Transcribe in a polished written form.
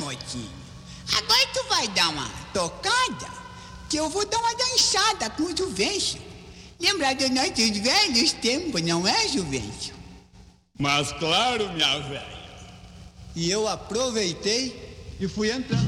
motinha. Agora tu vai dar uma tocada, que eu vou dar uma dançada com o Juvencio. Lembra de nossos velhos tempos, não é, Juvencio? Mas claro, minha velha. E eu aproveitei e fui entrando.